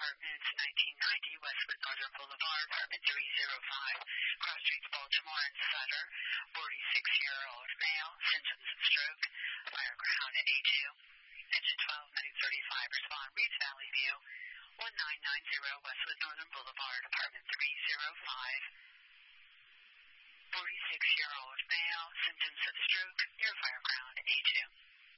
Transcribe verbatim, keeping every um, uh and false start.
Apartments, nineteen ninety Westwood Northern Boulevard, apartment three oh five, Cross Streets, Baltimore, and Sutter. forty-six-year-old male, symptoms of stroke, fire ground at A two. Engine twelve, medic thirty-five, respond, Reeds Valley View, nineteen ninety Westwood Northern Boulevard, apartment three oh five. forty-six-year-old male, symptoms of stroke, near fire ground A two.